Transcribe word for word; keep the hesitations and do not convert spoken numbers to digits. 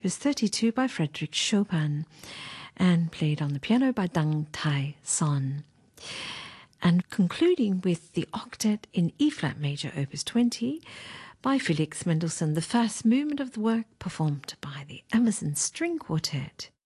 Opus thirty-two by Frédéric Chopin, and played on the piano by Deng Tai Son. And concluding with the octet in E-flat major, Opus twenty, by Felix Mendelssohn, the first movement of the work performed by the Emerson String Quartet.